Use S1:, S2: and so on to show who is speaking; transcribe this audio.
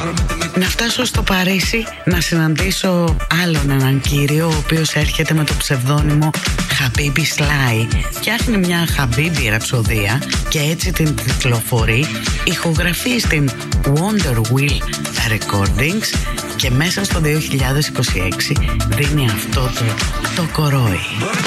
S1: Να φτάσω στο Παρίσι να συναντήσω άλλον έναν κύριο, ο οποίος έρχεται με το ψευδόνυμο Habibi Sly. Φτιάχνει μια Habibi ραψοδία και έτσι την κυκλοφορεί, ηχογραφεί στην Wonder Wheel Recordings και μέσα στο 2026 δίνει αυτό το κορόι.